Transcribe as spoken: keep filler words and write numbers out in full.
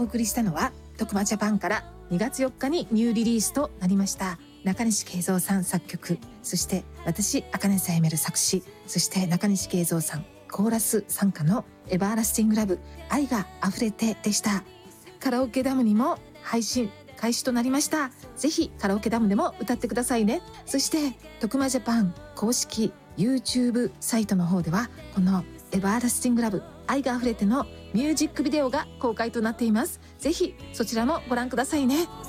送りしたのは徳間ジャパンからにがつよっかにニューリリースとなりました中西慶三さん作曲、そして私茜さやめる作詞、そして中西慶三さんコーラス参加のエバーラスティングラブ愛が溢れてでした。カラオケダムにも配信開始となりました。ぜひカラオケダムでも歌ってくださいね。そして徳間ジャパン公式 YouTube サイトの方ではこのエバーラスティングラブ愛が溢れてのミュージックビデオが公開となっています。ぜひそちらもご覧くださいね。